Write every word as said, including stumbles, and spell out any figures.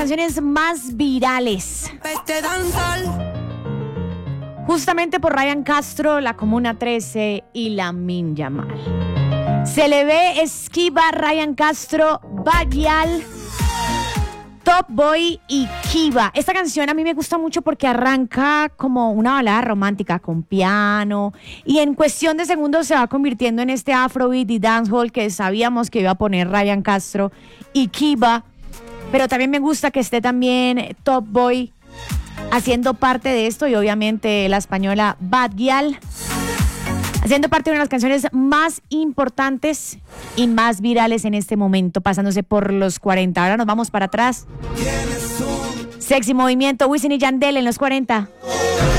canciones más virales. Justamente por Ryan Castro, La Comuna trece y Lamin Yamal. Se le ve Esquiva, Ryan Castro, Bad Gyal, Top Boy y Kiva. Esta canción a mí me gusta mucho porque arranca como una balada romántica con piano y en cuestión de segundos se va convirtiendo en este afrobeat y dancehall que sabíamos que iba a poner Ryan Castro y Kiva. Pero también me gusta que esté también Top Boy haciendo parte de esto y obviamente la española Bad Gyal haciendo parte de una de las canciones más importantes y más virales en este momento, pasándose por los cuarenta. Ahora nos vamos para atrás. Sexy Movimiento, Wisin y Yandel en los cuarenta.